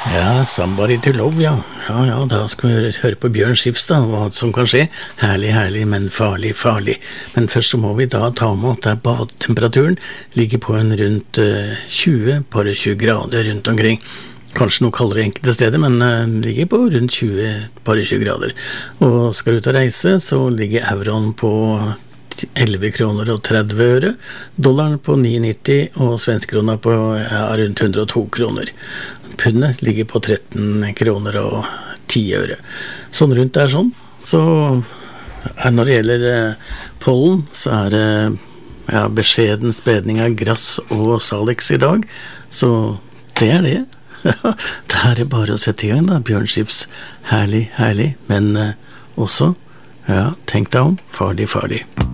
Ja, Somebody to Love, ja. Ja, da skal vi høre på Bjørn Skifs da, hva som kan skje. Herlig, herlig, men farlig, farlig. Men først så må vi da ta med at der badetemperaturen ligger på en rundt 20 grader rundt omkring. Kanskje noe kaldere enkelte steder, men ligger på rundt 20 grader. Og skal du ut og reise, så ligger euroen på 11 kroner og 30 øre, dollaren på 9,90 og svenskrona på rundt 102 kroner. Pundet ligger på 13 kroner og 10 øre. Sånn rundt er sånn. Så når det gjelder pollen, så det beskjeden spredning av grass og salix i dag. Så det det. Da det bare å sette i gang da, Bjørn Skifs herlig, herlig, men også, tenk deg om, farlig, farlig.